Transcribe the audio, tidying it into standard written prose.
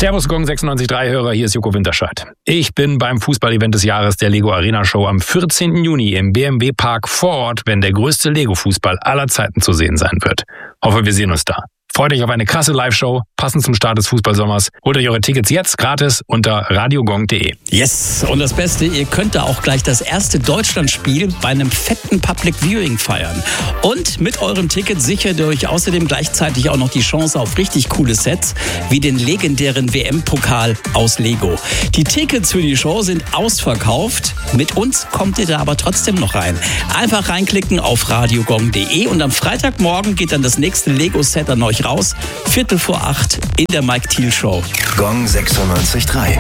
Servus Gong 96.3 Hörer, hier ist Joko Winterscheid. Ich bin beim Fußball-Event des Jahres der Lego Arena Show am 14. Juni im BMW Park vor Ort, wenn der größte Lego-Fußball aller Zeiten zu sehen sein wird. Hoffe, wir sehen uns da. Freut euch auf eine krasse Live-Show, passend zum Start des Fußballsommers. Holt euch eure Tickets jetzt gratis unter radiogong.de. Yes, und das Beste, ihr könnt da auch gleich das erste Deutschlandspiel bei einem fetten Public Viewing feiern. Und mit eurem Ticket sichert ihr euch außerdem gleichzeitig auch noch die Chance auf richtig coole Sets, wie den legendären WM-Pokal aus Lego. Die Tickets für die Show sind ausverkauft. Mit uns kommt ihr da aber trotzdem noch rein. Einfach reinklicken auf radiogong.de und am Freitagmorgen geht dann das nächste Lego-Set an euch raus. 7:45 in der Mike Thiel Show. Gong 96.3.